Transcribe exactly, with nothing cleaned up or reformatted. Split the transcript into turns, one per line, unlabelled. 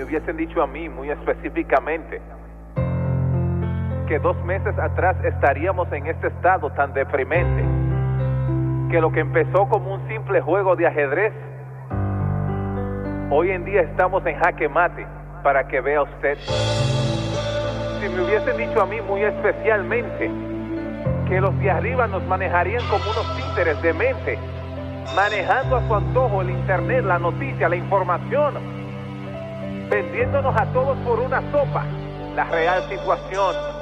hubiesen dicho a mí muy específicamente que dos meses atrás estaríamos en este estado tan deprimente, que lo que empezó como un simple juego de ajedrez, hoy en día estamos en jaque mate, para que vea usted. Si me hubiesen dicho a mí muy especialmente que los de arriba nos manejarían como unos títeres de mente, manejando a su antojo el internet, la noticia, la información, vendiéndonos a todos por una sopa, la real situación